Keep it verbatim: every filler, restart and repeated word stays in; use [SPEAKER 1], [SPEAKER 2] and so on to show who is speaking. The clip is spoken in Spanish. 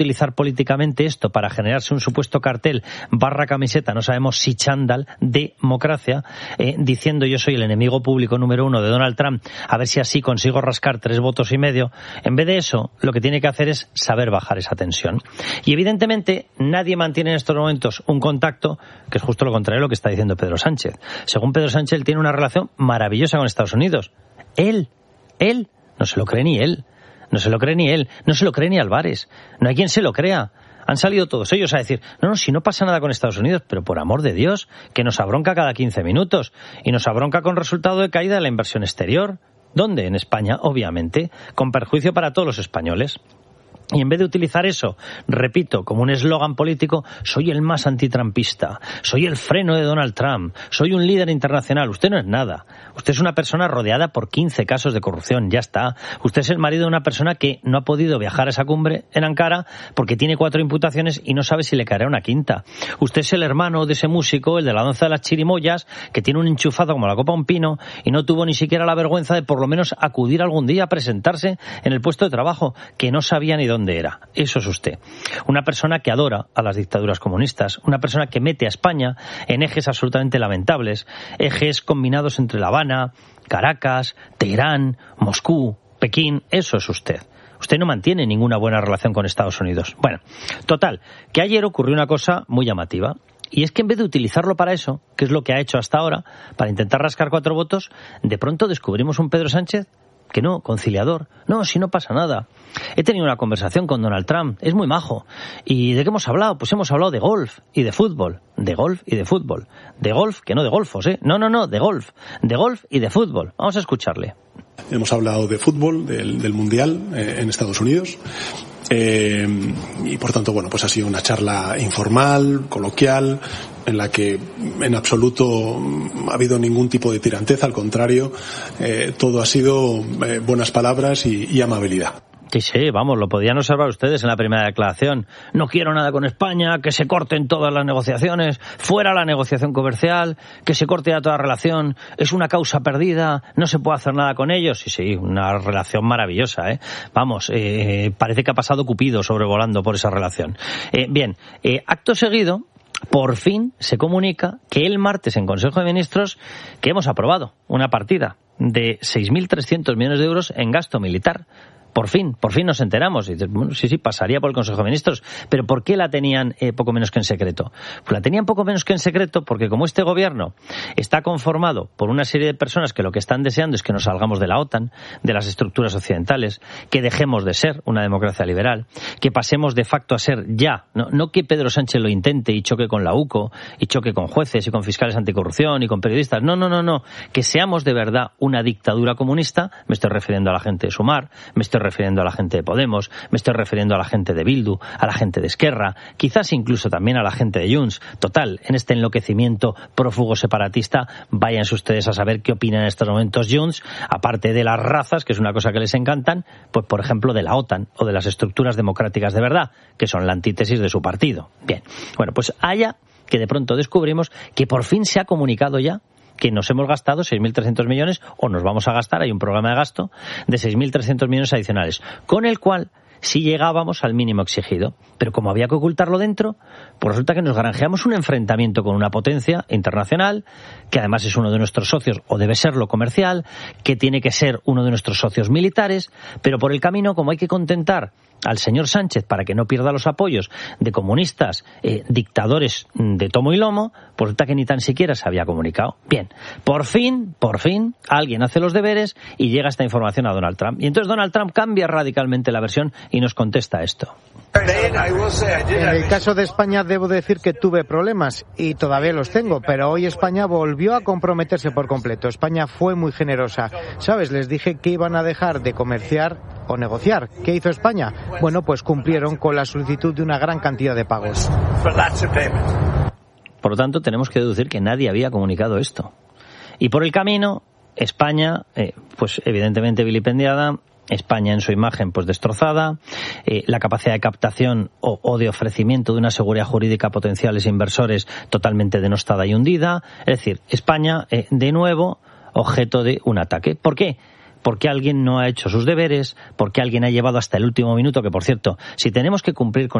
[SPEAKER 1] utilizar políticamente esto para generarse un supuesto cartel barra camiseta, no sabemos si chándal, democracia, eh, diciendo yo soy el enemigo público número uno de Donald Trump, a ver si así consigo rascar tres votos y medio. En vez de eso, lo que tiene que hacer es saber bajar esa tensión. Y evidentemente nadie mantiene en estos momentos un contacto, que es justo lo contrario de lo que está diciendo Pedro Sánchez. Según Pedro Sánchez, él tiene una relación maravillosa con Estados Unidos. Él, él, no se lo cree ni él. No se lo cree ni él, no se lo cree ni Álvarez. No hay quien se lo crea. Han salido todos ellos a decir, no, no, si no pasa nada con Estados Unidos, pero por amor de Dios, que nos abronca cada quince minutos. Y nos abronca con resultado de caída de la inversión exterior. ¿Dónde? En España, obviamente, con perjuicio para todos los españoles. Y en vez de utilizar eso, repito, como un eslogan político, soy el más antitrampista, soy el freno de Donald Trump, soy un líder internacional. Usted no es nada. Usted es una persona rodeada por quince casos de corrupción, ya está. Usted es el marido de una persona que no ha podido viajar a esa cumbre en Ankara porque tiene cuatro imputaciones y no sabe si le caerá una quinta. Usted es el hermano de ese músico, el de la danza de las chirimoyas, que tiene un enchufado como la copa de un pino y no tuvo ni siquiera la vergüenza de por lo menos acudir algún día a presentarse en el puesto de trabajo, que no sabía ni dónde era. Eso es usted. Una persona que adora a las dictaduras comunistas, una persona que mete a España en ejes absolutamente lamentables, ejes combinados entre La Habana, Caracas, Teherán, Moscú, Pekín. Eso es usted. Usted no mantiene ninguna buena relación con Estados Unidos. Bueno, total, que ayer ocurrió una cosa muy llamativa. Y es que en vez de utilizarlo para eso, que es lo que ha hecho hasta ahora, para intentar rascar cuatro votos, de pronto descubrimos un Pedro Sánchez que no, conciliador. No, si no pasa nada. He tenido una conversación con Donald Trump, es muy majo. ¿Y de qué hemos hablado? Pues hemos hablado de golf y de fútbol. De golf y de fútbol. De golf, que no de golfos, ¿eh? No, no, no, de golf. De golf y de fútbol. Vamos a escucharle.
[SPEAKER 2] Hemos hablado de fútbol, del, del Mundial eh, en Estados Unidos. Eh, y por tanto, bueno, pues ha sido una charla informal, coloquial, en la que en absoluto ha habido ningún tipo de tiranteza, al contrario, eh, todo ha sido eh, buenas palabras y, y amabilidad.
[SPEAKER 1] Sí, sí, vamos, lo podían observar ustedes en la primera declaración. No quiero nada con España, que se corten todas las negociaciones, fuera la negociación comercial, que se corte ya toda relación, es una causa perdida, no se puede hacer nada con ellos. Sí, sí, una relación maravillosa, ¿eh? Vamos, eh, parece que ha pasado Cupido sobrevolando por esa relación. Eh, bien, eh, acto seguido, por fin se comunica que el martes en Consejo de Ministros que hemos aprobado una partida de seis mil trescientos millones de euros en gasto militar. Por fin, por fin nos enteramos. Y dices, bueno, sí, sí, pasaría por el Consejo de Ministros. Pero ¿por qué la tenían eh, poco menos que en secreto? Pues la tenían poco menos que en secreto porque como este gobierno está conformado por una serie de personas que lo que están deseando es que nos salgamos de la OTAN, de las estructuras occidentales, que dejemos de ser una democracia liberal, que pasemos de facto a ser ya, no, no que Pedro Sánchez lo intente y choque con la U C O, y choque con jueces y con fiscales anticorrupción y con periodistas. No, no, no, no. Que seamos de verdad una dictadura comunista. Me estoy refiriendo a la gente de Sumar, me estoy refiriendo a la gente de Podemos, me estoy refiriendo a la gente de Bildu, a la gente de Esquerra, quizás incluso también a la gente de Junts. Total, en este enloquecimiento prófugo separatista, váyanse ustedes a saber qué opinan en estos momentos Junts, aparte de las razas, que es una cosa que les encantan, pues por ejemplo de la OTAN o de las estructuras democráticas de verdad, que son la antítesis de su partido. Bien, bueno, pues haya que de pronto descubrimos que por fin se ha comunicado ya que nos hemos gastado seis mil trescientos millones, o nos vamos a gastar, hay un programa de gasto, de seis mil trescientos millones adicionales, con el cual sí llegábamos al mínimo exigido. Pero como había que ocultarlo dentro, pues resulta que nos granjeamos un enfrentamiento con una potencia internacional, que además es uno de nuestros socios, o debe serlo comercial, que tiene que ser uno de nuestros socios militares, pero por el camino, como hay que contentar al señor Sánchez para que no pierda los apoyos de comunistas, eh, dictadores de tomo y lomo, pues resulta que ni tan siquiera se había comunicado. Bien, por fin, por fin, alguien hace los deberes y llega esta información a Donald Trump. Y entonces Donald Trump cambia radicalmente la versión y nos contesta esto.
[SPEAKER 3] En el caso de España debo decir que tuve problemas y todavía los tengo, pero hoy España volvió a comprometerse por completo. España fue muy generosa. ¿Sabes? Les dije que iban a dejar de comerciar o negociar. ¿Qué hizo España? Bueno, pues cumplieron con la solicitud de una gran cantidad de pagos.
[SPEAKER 1] Por lo tanto, tenemos que deducir que nadie había comunicado esto. Y por el camino, España, eh, pues evidentemente vilipendiada, España en su imagen pues destrozada, eh, la capacidad de captación o, o de ofrecimiento de una seguridad jurídica a potenciales inversores totalmente denostada y hundida. Es decir, España, eh, de nuevo, objeto de un ataque. ¿Por qué? porque alguien no ha hecho sus deberes, porque alguien ha llevado hasta el último minuto, que por cierto, si tenemos que cumplir con